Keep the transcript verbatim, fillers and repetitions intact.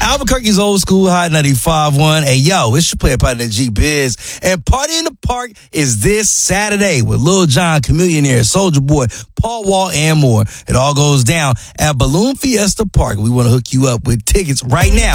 Albuquerque's Old School Hot ninety-five point one. Hey, yo, it's your player partner, G Biz. And Party in the Park is this Saturday with Lil Jon, Chamillionaire, Soulja Boy, Paul Wall, and more. It all goes down at Balloon Fiesta Park. We want to hook you up with tickets right now